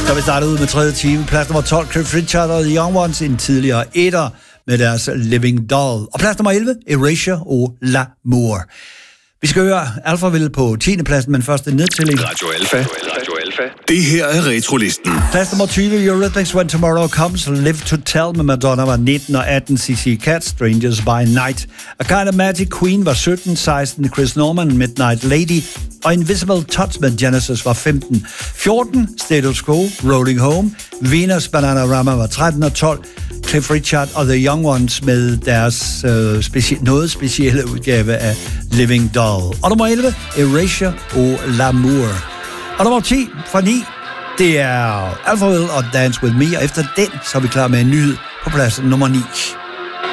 Så vi starter ud med tredje time. Plads nummer 12, Cliff Richard og The Young Ones, en tidligere etter med deres Living Doll. Og plads nummer 11, Erasure og L'Amour. Vi skal høre Alphaville på 10. pladsen, men først en nedtælling. Radio Alpha. Det her er Retrolisten. Plads nummer 20, Eurythmics When Tomorrow Comes, Live to Tell med Madonna var 19 og 18, CC Cat, Strangers by Night. A Kind of Magic Queen var 17, 16, Chris Norman, Midnight Lady, og Invisible Touch med Genesis var 15. 14, Status Quo, Rolling Home, Venus Bananarama var 13 og 12, Cliff Richard og The Young Ones med deres noget specielle udgave af Living Doll. Og nummer 11, Erasure og L'Amour. Og nummer 10 fra 9, det er Alphaville og Dance With Me, og efter den, så er vi klar med en nyhed på plads nummer 9.